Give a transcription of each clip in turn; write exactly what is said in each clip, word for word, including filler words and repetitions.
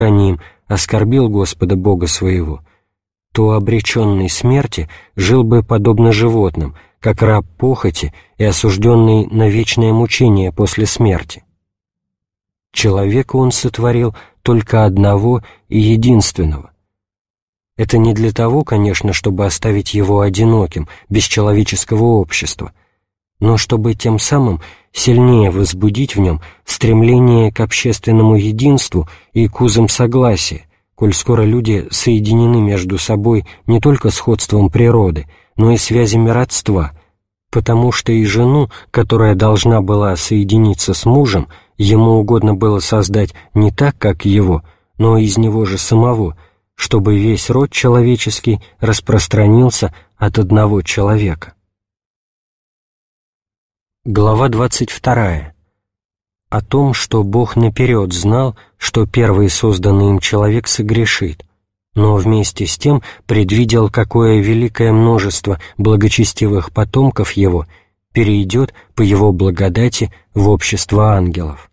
им оскорбил Господа Бога своего, то обреченный смерти жил бы подобно животным, как раб похоти и осужденный на вечное мучение после смерти. Человека он сотворил только одного и единственного. Это не для того, конечно, чтобы оставить его одиноким, без человеческого общества, но чтобы тем самым сильнее возбудить в нем стремление к общественному единству и к узам согласия, коль скоро люди соединены между собой не только сходством природы, но и связями родства, потому что и жену, которая должна была соединиться с мужем, ему угодно было создать не так, как его, но из него же самого, чтобы весь род человеческий распространился от одного человека. Глава двадцать вторая. О том, что Бог наперед знал, что первый созданный им человек согрешит, но вместе с тем предвидел, какое великое множество благочестивых потомков его перейдет по его благодати в общество ангелов.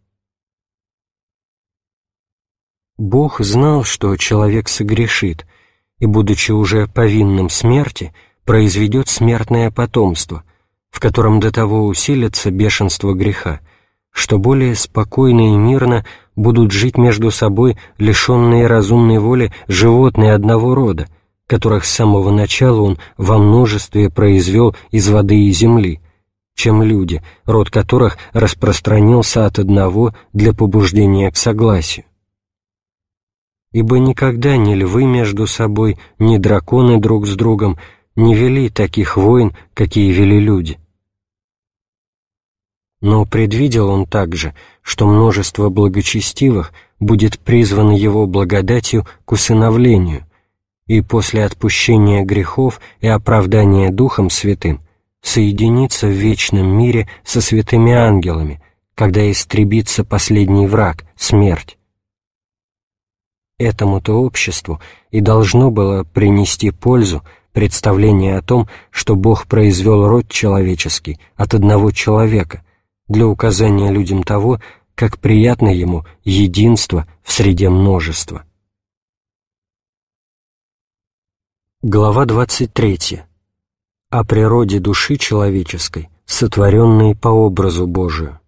Бог знал, что человек согрешит, и, будучи уже повинным смерти, произведет смертное потомство, в котором до того усилится бешенство греха, что более спокойно и мирно будут жить между собой лишенные разумной воли животные одного рода, которых с самого начала он во множестве произвел из воды и земли, чем люди, род которых распространился от одного для побуждения к согласию. Ибо никогда ни львы между собой, ни драконы друг с другом не вели таких войн, какие вели люди. Но предвидел он также, что множество благочестивых будет призвано его благодатью к усыновлению, и после отпущения грехов и оправдания Духом Святым соединиться в вечном мире со святыми ангелами, когда истребится последний враг — смерть. Этому-то обществу и должно было принести пользу представление о том, что Бог произвел род человеческий от одного человека, для указания людям того, как приятно ему единство в среде множества. Глава двадцать третья. О природе души человеческой, сотворенной по образу Божию.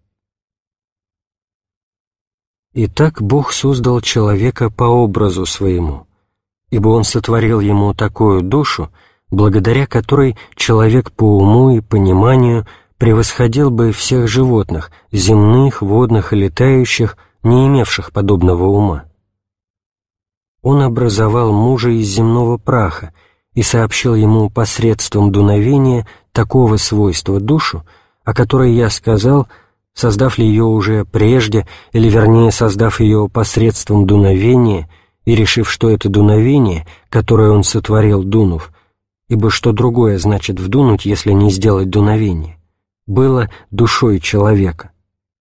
Итак, Бог создал человека по образу своему, ибо Он сотворил ему такую душу, благодаря которой человек по уму и пониманию превосходил бы всех животных, земных, водных и летающих, не имевших подобного ума. Он образовал мужа из земного праха и сообщил ему посредством дуновения такого свойства душу, о которой я сказал, создав ли ее уже прежде, или вернее создав ее посредством дуновения, и решив, что это дуновение, которое он сотворил, дунув, ибо что другое значит вдунуть, если не сделать дуновение, было душой человека.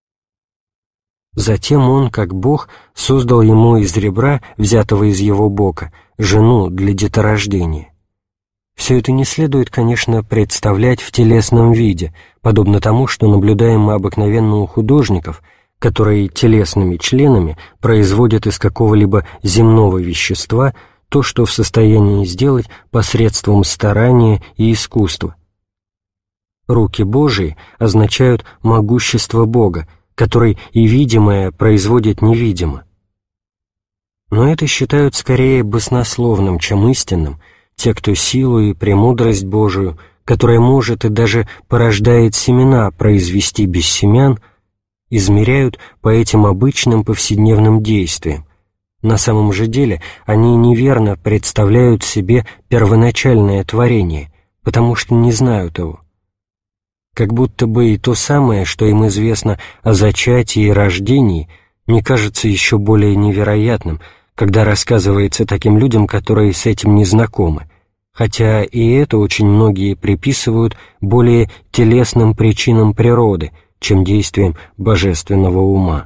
Затем он, как Бог, создал ему из ребра, взятого из его бока, жену для деторождения. Все это не следует, конечно, представлять в телесном виде, подобно тому, что наблюдаем мы обыкновенно у художников, которые телесными членами производят из какого-либо земного вещества то, что в состоянии сделать посредством старания и искусства. Руки Божии означают могущество Бога, который и видимое производит невидимо. Но это считают скорее баснословным, чем истинным, те, кто силу и премудрость Божию, которая может и даже порождает семена произвести без семян, измеряют по этим обычным повседневным действиям. На самом же деле они неверно представляют себе первоначальное творение, потому что не знают его. Как будто бы и то самое, что им известно о зачатии и рождении, не кажется еще более невероятным, когда рассказывается таким людям, которые с этим не знакомы, хотя и это очень многие приписывают более телесным причинам природы, чем действиям божественного ума.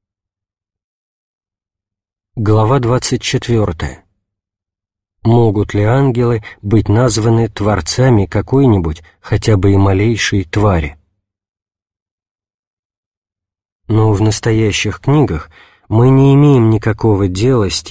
Глава двадцать четвёртая. Могут ли ангелы быть названы творцами какой-нибудь, хотя бы и малейшей твари? Но в настоящих книгах мы не имеем никакого дела с